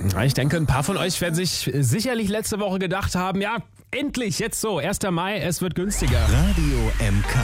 Ich denke, ein paar von euch werden sich sicherlich letzte Woche gedacht haben, ja, endlich, jetzt so, 1. Mai, es wird günstiger. Radio MK.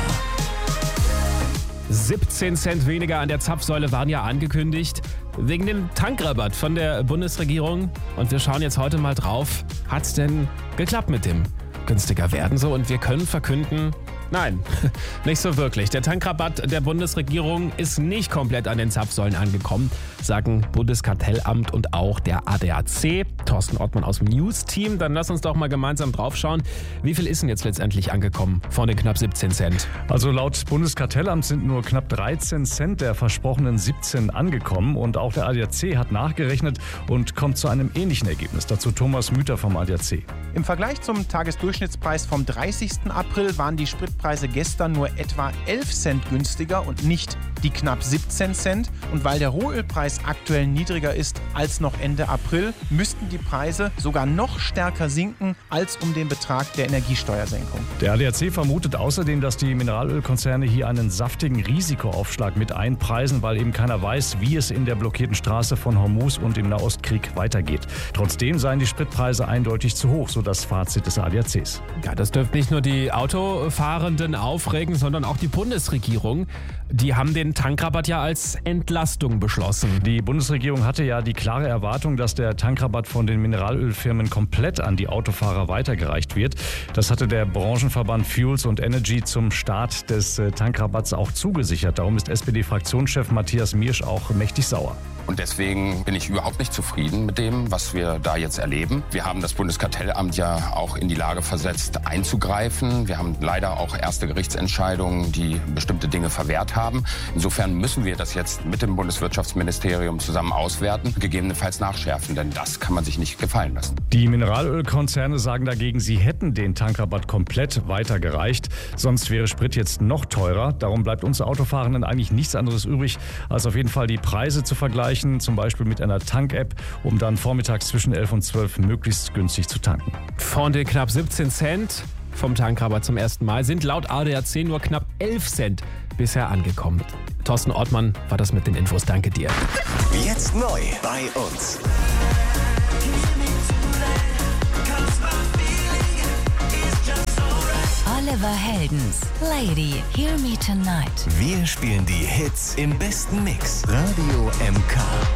17 Cent weniger an der Zapfsäule waren ja angekündigt, wegen dem Tankrabatt von der Bundesregierung. Und wir schauen jetzt heute mal drauf, hat es denn geklappt mit dem günstiger werden so? Und wir können verkünden, nein, nicht so wirklich. Der Tankrabatt der Bundesregierung ist nicht komplett an den Zapfsäulen angekommen, sagen Bundeskartellamt und auch der ADAC. Thorsten Ortmann aus dem News-Team. Dann lass uns doch mal gemeinsam draufschauen. Wie viel ist denn jetzt letztendlich angekommen von den knapp 17 Cent? Also laut Bundeskartellamt sind nur knapp 13 Cent der versprochenen 17 angekommen. Und auch der ADAC hat nachgerechnet und kommt zu einem ähnlichen Ergebnis. Dazu Thomas Müther vom ADAC. Im Vergleich zum Tagesdurchschnittspreis vom 30. April waren die Spritpreise gestern nur etwa 11 Cent günstiger und nicht die knapp 17 Cent. Und weil der Rohölpreis aktuell niedriger ist als noch Ende April, müssten die Preise sogar noch stärker sinken als um den Betrag der Energiesteuersenkung. Der ADAC vermutet außerdem, dass die Mineralölkonzerne hier einen saftigen Risikoaufschlag mit einpreisen, weil eben keiner weiß, wie es in der blockierten Straße von Hormuz und im Nahostkrieg weitergeht. Trotzdem seien die Spritpreise eindeutig zu hoch, so das Fazit des ADACs. Ja, das dürfte nicht nur die Autofahrenden aufregen, sondern auch die Bundesregierung. Die haben den Tankrabatt ja als Entlastung beschlossen. Die Bundesregierung hatte ja die klare Erwartung, dass der Tankrabatt von den Mineralölfirmen komplett an die Autofahrer weitergereicht wird. Das hatte der Branchenverband Fuels und Energy zum Start des Tankrabatts auch zugesichert. Darum ist SPD-Fraktionschef Matthias Miersch auch mächtig sauer. Und deswegen bin ich überhaupt nicht zufrieden mit dem, was wir da jetzt erleben. Wir haben das Bundeskartellamt ja auch in die Lage versetzt, einzugreifen. Wir haben leider auch erste Gerichtsentscheidungen, die bestimmte Dinge verwehrt haben. Insofern müssen wir das jetzt mit dem Bundeswirtschaftsministerium zusammen auswerten, gegebenenfalls nachschärfen, denn das kann man sich nicht gefallen lassen. Die Mineralölkonzerne sagen dagegen, sie hätten den Tankrabatt komplett weitergereicht. Sonst wäre Sprit jetzt noch teurer. Darum bleibt uns Autofahrenden eigentlich nichts anderes übrig, als auf jeden Fall die Preise zu vergleichen, zum Beispiel mit einer Tank-App, um dann vormittags zwischen 11 und 12 möglichst günstig zu tanken. Von den knapp 17 Cent vom Tankrabatt zum 1. Mai sind laut ADAC nur knapp 11 Cent bisher angekommen. Thorsten Ortmann war das mit den Infos. Danke dir. Jetzt neu bei uns. Oliver Heldens Lady, Hear Me Tonight. Wir spielen die Hits im besten Mix. Radio MK.